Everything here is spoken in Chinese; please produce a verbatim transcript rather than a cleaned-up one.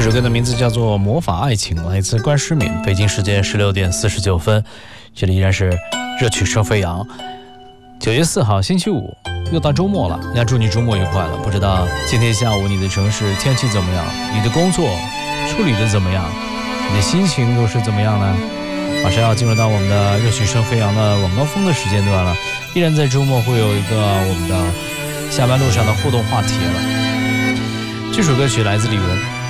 这首歌的名字叫做《魔法爱情》，来自关诗敏。北京时间十六点四十九分，这里依然是热曲声飞扬。九月四号星期五，又到周末了，要祝你周末愉快了。不知道今天下午你的城市天气怎么样？你的工作处理的怎么样？你的心情又是怎么样呢？马上要进入到我们的热曲声飞扬的晚高峰的时间段了，依然在周末会有一个我们的下班路上的互动话题了。这首歌曲来自李玟。